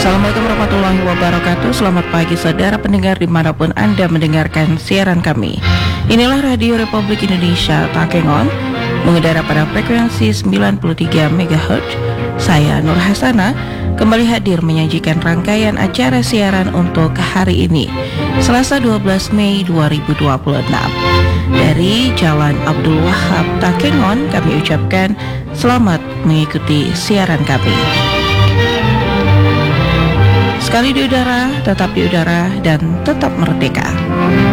Assalamualaikum warahmatullahi wabarakatuh. Selamat pagi saudara pendengar dimanapun Anda mendengarkan siaran kami. Inilah Radio Republik Indonesia Takengon, mengudara pada frekuensi 93 MHz. Saya Nur Hasana kembali hadir menyajikan rangkaian acara siaran untuk hari ini, Selasa 12 Mei 2026. Dari Jalan Abdul Wahab Takengon, kami ucapkan selamat mengikuti siaran kami. Sekali di udara, tetap di udara, dan tetap merdeka.